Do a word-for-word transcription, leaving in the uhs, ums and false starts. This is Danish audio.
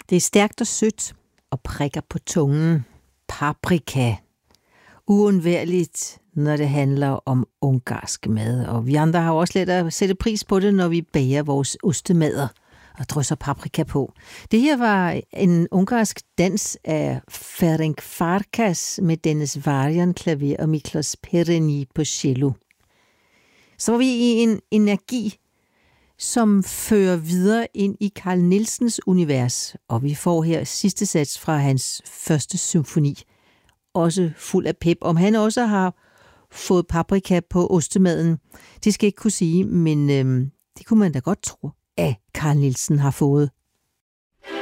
Det er stærkt og sødt og prikker på tungen. Paprika. Uundværligt, når det handler om ungarsk mad. Og vi andre har også let at sætte pris på det, når vi bager vores ostemader og drysser paprika på. Det her var en ungarsk dans af Ferenc Farkas med Dennis Varian klaver og Miklos Perényi på cello. Så var vi i en energi, som fører videre ind i Carl Nielsens univers, og vi får her sidste sats fra hans første symfoni, også fuld af pep. Om han også har fået paprika på ostemaden, det skal jeg ikke kunne sige, men øhm, det kunne man da godt tro, at Carl Nielsen har fået.